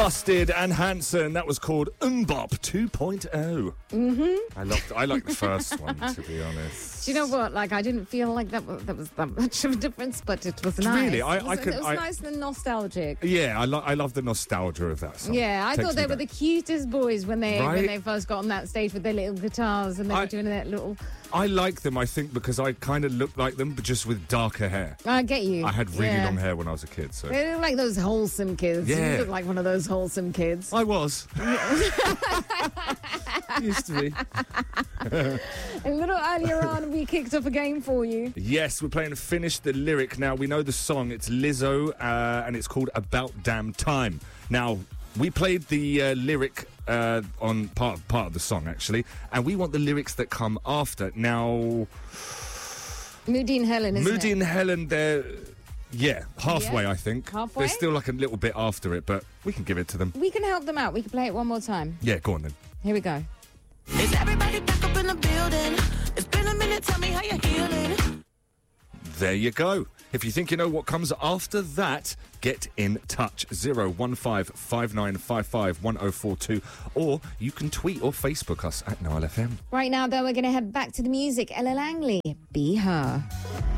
Busted and Hanson. That was called Mbop 2.0. I like the first one, to be honest. Do you know what? Like, I didn't feel like that was that much of a difference, but it was nice. Really? It was nice and nostalgic. Yeah, I love the nostalgia of that song. Yeah, I Takes thought they me were back. the cutest boys when they Right? first got on that stage with their little guitars and they were doing that little... I like them, I think, because I kind of looked like them, but just with darker hair. I get you. I had really long hair when I was a kid, so... They look like those wholesome kids. Yeah. You look like one of those wholesome kids. I was. Used to be. A little earlier on, we kicked off a game for you. Yes, we're playing Finish the Lyric. Now, we know the song. It's Lizzo, and it's called About Damn Time. Now, we played the lyric on part of the song, actually, and we want the lyrics that come after. Now... Moody and Helen, isn't Moody it? and Helen, they're... Yeah, halfway, Yeah? I think. Halfway? There's still like a little bit after it, but we can give it to them. We can help them out. We can play it one more time. Yeah, go on then. Here we go. Is everybody back up in the building? It's been a minute, tell me how you're healing. There you go. If you think you know what comes after that, get in touch. 01559551042, or you can tweet or Facebook us at Noel FM. Right now, though, we're going to head back to the music. Ella Langley, Be Her.